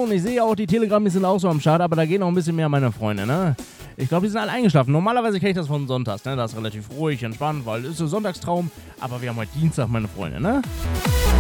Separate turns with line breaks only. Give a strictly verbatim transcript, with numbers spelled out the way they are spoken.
und ich sehe auch, die Telegram sind auch so am Start, aber da gehen noch ein bisschen mehr meine Freunde, ne? Ich glaube, die sind alle eingeschlafen. Normalerweise kenne ich das von Sonntags, ne? Das ist relativ ruhig, entspannt, weil es ist so Sonntagstraum, aber wir haben heute Dienstag, meine Freunde, ne?